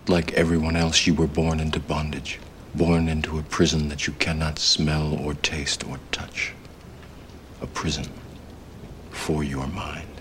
Like everyone else, you were born into bondage, born into a prison that you cannot smell or taste or touch. A prison for your mind.